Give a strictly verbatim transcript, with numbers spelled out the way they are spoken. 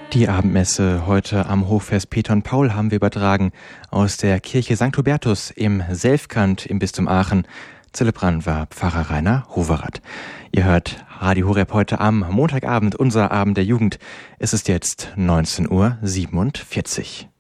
Die Abendmesse heute am Hochfest Peter und Paul haben wir übertragen aus der Kirche Sankt Hubertus im Selfkant im Bistum Aachen. Zelebrant war Pfarrer Rainer Hoverath. Ihr hört Radio Horeb heute am Montagabend, unser Abend der Jugend. Es ist jetzt neunzehn Uhr siebenundvierzig.